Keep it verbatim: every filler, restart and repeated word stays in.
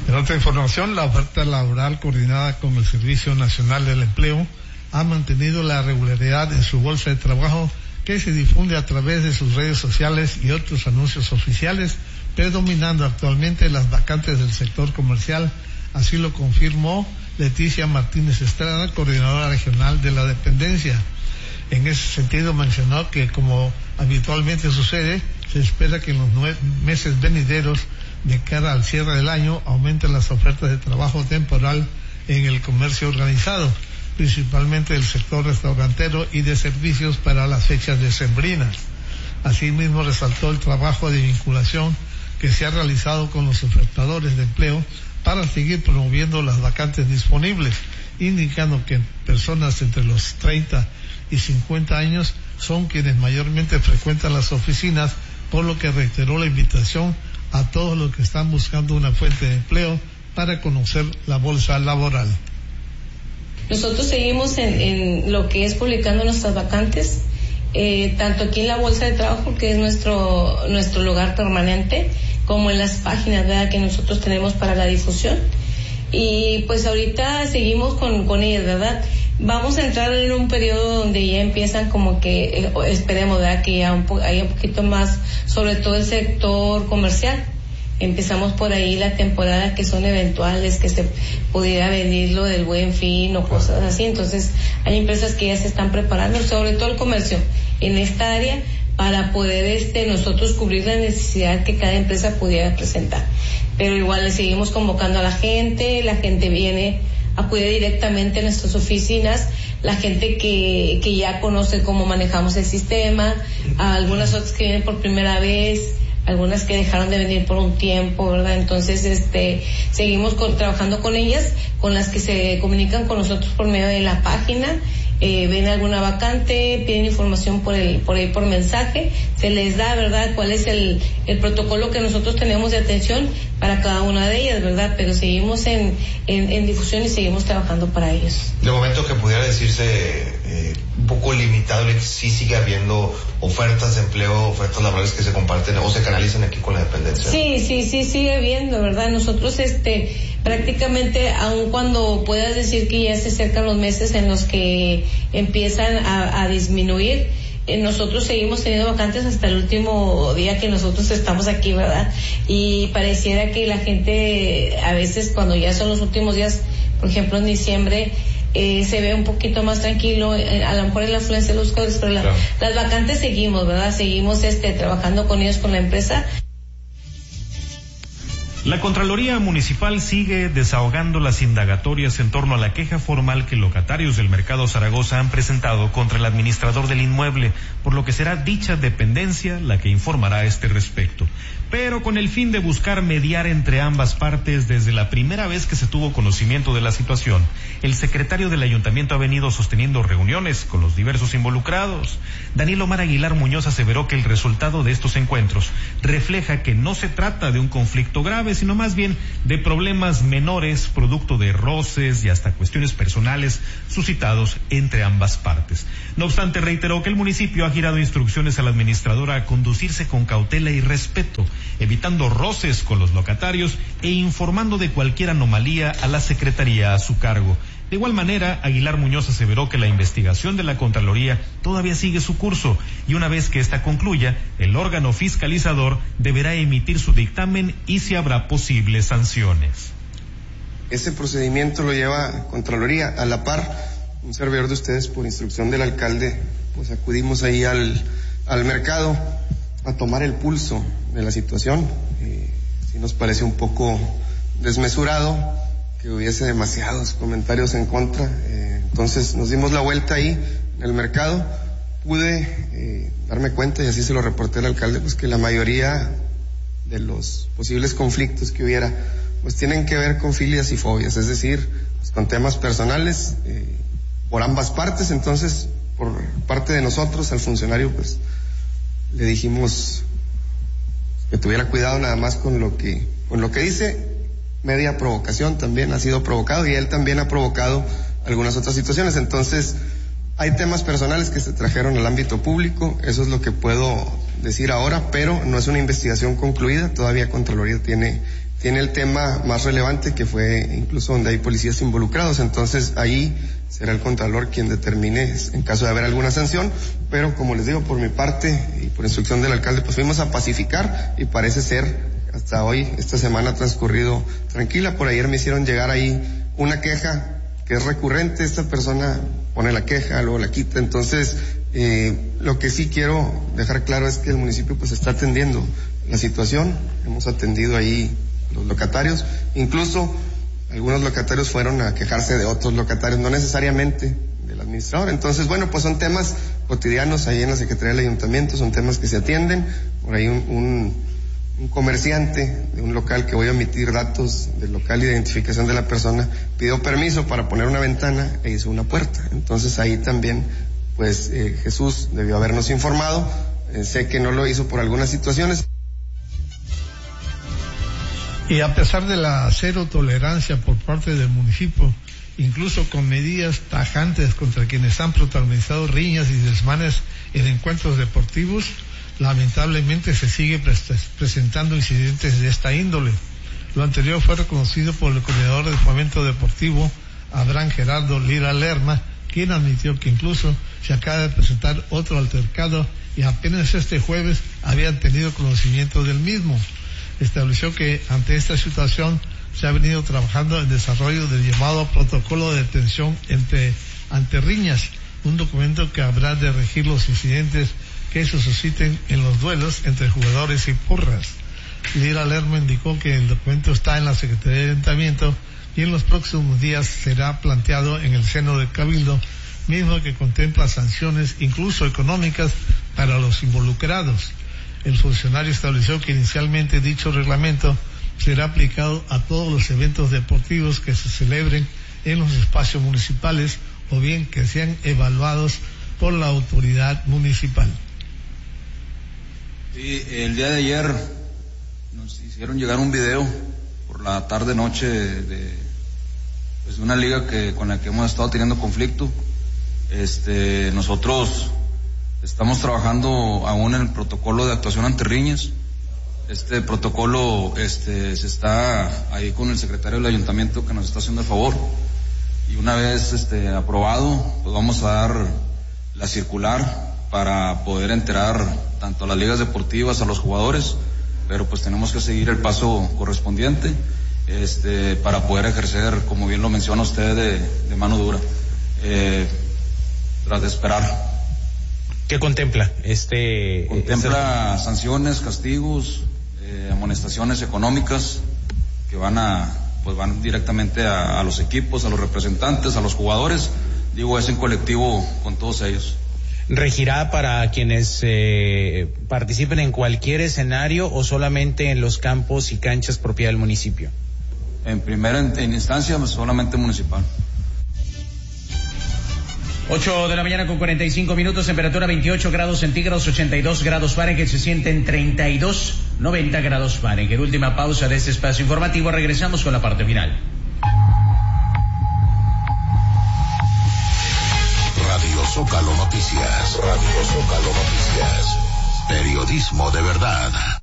En otra información, la oferta laboral coordinada con el Servicio Nacional del Empleo ha mantenido la regularidad en su bolsa de trabajo, que se difunde a través de sus redes sociales y otros anuncios oficiales, predominando actualmente las vacantes del sector comercial. Así lo confirmó Leticia Martínez Estrada, coordinadora regional de la dependencia. En ese sentido mencionó que, como habitualmente sucede, se espera que en los nueve meses venideros, de cara al cierre del año, aumenten las ofertas de trabajo temporal en el comercio organizado, principalmente del sector restaurantero y de servicios para las fechas decembrinas. Asimismo, resaltó el trabajo de vinculación que se ha realizado con los ofertadores de empleo para seguir promoviendo las vacantes disponibles, indicando que personas entre los treinta y cincuenta años son quienes mayormente frecuentan las oficinas, por lo que reiteró la invitación a todos los que están buscando una fuente de empleo para conocer la bolsa laboral. Nosotros seguimos en, en lo que es publicando nuestras vacantes, eh, tanto aquí en la bolsa de trabajo, que es nuestro nuestro lugar permanente, como en las páginas, ¿verdad?, que nosotros tenemos para la difusión. Y pues ahorita seguimos con, con ellas, ¿verdad? Vamos a entrar en un periodo donde ya empiezan como que, eh, esperemos, ¿verdad?, que ya un po- haya un poquito más, sobre todo el sector comercial. Empezamos por ahí la temporada que son eventuales, que se pudiera venir lo del Buen Fin o cosas así. Entonces hay empresas que ya se están preparando, sobre todo el comercio en esta área, para poder este nosotros cubrir la necesidad que cada empresa pudiera presentar. Pero igual le seguimos convocando a la gente, la gente viene, acude directamente a nuestras oficinas, la gente que, que ya conoce cómo manejamos el sistema, a algunas otras que vienen por primera vez, algunas que dejaron de venir por un tiempo, ¿verdad? Entonces, este, seguimos con, trabajando con ellas, con las que se comunican con nosotros por medio de la página. Eh, ven alguna vacante, piden información por el, por ahí por mensaje, se les da, ¿verdad?, cuál es el, el protocolo que nosotros tenemos de atención para cada una de ellas, ¿verdad? Pero seguimos en, en, en difusión y seguimos trabajando para ellos. De momento que pudiera decirse eh, un poco limitado, sí sigue habiendo ofertas de empleo, ofertas laborales que se comparten o se canalizan aquí con la dependencia. Sí, sí, sí, sigue habiendo, ¿verdad? Nosotros, este, prácticamente, aun cuando puedas decir que ya se acercan los meses en los que empiezan a, a disminuir, eh, nosotros seguimos teniendo vacantes hasta el último día que nosotros estamos aquí, ¿verdad? Y pareciera que la gente, a veces cuando ya son los últimos días, por ejemplo en diciembre, eh, se ve un poquito más tranquilo, eh, a lo mejor en la afluencia de los buscadores, pero la, claro. Las vacantes seguimos, ¿verdad? Seguimos este trabajando con ellos, con la empresa. La Contraloría Municipal sigue desahogando las indagatorias en torno a la queja formal que locatarios del Mercado Zaragoza han presentado contra el administrador del inmueble, por lo que será dicha dependencia la que informará a este respecto. Pero con el fin de buscar mediar entre ambas partes desde la primera vez que se tuvo conocimiento de la situación, el secretario del ayuntamiento ha venido sosteniendo reuniones con los diversos involucrados. Daniel Omar Aguilar Muñoz aseveró que el resultado de estos encuentros refleja que no se trata de un conflicto grave, sino más bien de problemas menores, producto de roces y hasta cuestiones personales suscitados entre ambas partes. No obstante, reiteró que el municipio ha girado instrucciones a la administradora a conducirse con cautela y respeto, evitando roces con los locatarios e informando de cualquier anomalía a la secretaría a su cargo. De igual manera, Aguilar Muñoz aseveró que la investigación de la Contraloría todavía sigue su curso y una vez que esta concluya, el órgano fiscalizador deberá emitir su dictamen y si habrá posibles sanciones. Ese procedimiento lo lleva Contraloría. A la par, un servidor de ustedes, por instrucción del alcalde, pues acudimos ahí al, al mercado a tomar el pulso de la situación. Eh, sí nos parece un poco desmesurado que hubiese demasiados comentarios en contra, eh, entonces nos dimos la vuelta ahí en el mercado, pude eh, darme cuenta, y así se lo reporté al alcalde, pues que la mayoría de los posibles conflictos que hubiera, pues tienen que ver con filias y fobias, es decir, pues, con temas personales, eh, por ambas partes. Entonces, por parte de nosotros, al funcionario, pues, le dijimos que tuviera cuidado nada más con lo que, con lo que dice. Media provocación también ha sido provocado y él también ha provocado algunas otras situaciones. Entonces, hay temas personales que se trajeron al ámbito público, eso es lo que puedo decir ahora, pero no es una investigación concluida, todavía Contraloría tiene tiene el tema más relevante, que fue incluso donde hay policías involucrados. Entonces ahí será el Contralor quien determine en caso de haber alguna sanción, pero como les digo, por mi parte y por instrucción del alcalde, pues fuimos a pacificar y parece ser hasta hoy, esta semana ha transcurrido tranquila. Por ayer me hicieron llegar ahí una queja que es recurrente, esta persona pone la queja, luego la quita. Entonces eh, lo que sí quiero dejar claro es que el municipio pues está atendiendo la situación, hemos atendido ahí los locatarios, incluso algunos locatarios fueron a quejarse de otros locatarios, no necesariamente del administrador. Entonces, bueno, pues son temas cotidianos ahí en la Secretaría del Ayuntamiento, son temas que se atienden. Por ahí un, un, un comerciante de un local, que voy a omitir datos del local y de identificación de la persona, pidió permiso para poner una ventana e hizo una puerta. Entonces ahí también, pues eh, Jesús debió habernos informado. Eh, sé que no lo hizo por algunas situaciones. Y a pesar de la cero tolerancia por parte del municipio, incluso con medidas tajantes contra quienes han protagonizado riñas y desmanes en encuentros deportivos, lamentablemente se sigue presentando incidentes de esta índole. Lo anterior fue reconocido por el coordinador del Fomento Deportivo, Abraham Gerardo Lira Lerma, quien admitió que incluso se acaba de presentar otro altercado y apenas este jueves habían tenido conocimiento del mismo. Estableció que ante esta situación se ha venido trabajando en el desarrollo del llamado protocolo de detención entre, ante riñas, un documento que habrá de regir los incidentes que se susciten en los duelos entre jugadores y porras. Lira Lerma indicó que el documento está en la Secretaría de Ayuntamiento y en los próximos días será planteado en el seno del Cabildo, mismo que contempla sanciones incluso económicas para los involucrados. El funcionario estableció que inicialmente dicho reglamento será aplicado a todos los eventos deportivos que se celebren en los espacios municipales o bien que sean evaluados por la autoridad municipal. Sí, el día de ayer nos hicieron llegar un video por la tarde noche de, de, pues de una liga que con la que hemos estado teniendo conflicto. Este, nosotros estamos trabajando aún en el protocolo de actuación ante riñas. Este protocolo este, se está ahí con el secretario del ayuntamiento, que nos está haciendo el favor, y una vez este, aprobado, pues vamos a dar la circular para poder enterar tanto a las ligas deportivas, a los jugadores, pero pues tenemos que seguir el paso correspondiente este, para poder ejercer, como bien lo menciona usted, de, de mano dura, eh, tras de esperar. ¿Qué contempla este? Contempla este... sanciones, castigos, eh, amonestaciones económicas que van a, pues van directamente a, a los equipos, a los representantes, a los jugadores. Digo, es en colectivo con todos ellos. ¿Regirá para quienes eh, participen en cualquier escenario o solamente en los campos y canchas propiedad del municipio? En primera en, en instancia, solamente municipal. ocho de la mañana con cuarenta y cinco minutos, temperatura veintiocho grados centígrados, ochenta y dos grados Fahrenheit, se sienten treinta y dos, noventa grados Fahrenheit. Última pausa de este espacio informativo, regresamos con la parte final. Radio Zócalo Noticias, Radio Zócalo Noticias, periodismo de verdad.